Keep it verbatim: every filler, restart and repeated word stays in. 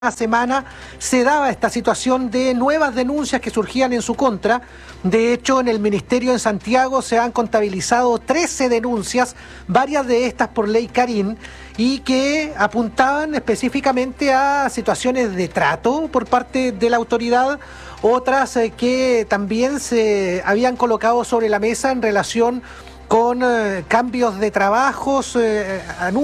semana se daba esta situación de nuevas denuncias que surgían en su contra. De hecho, en el Ministerio en Santiago se han contabilizado trece denuncias, varias de estas por ley Carín, y que apuntaban específicamente a situaciones de trato por parte de la autoridad, otras eh, que también se habían colocado sobre la mesa en relación con eh, cambios de trabajos, eh,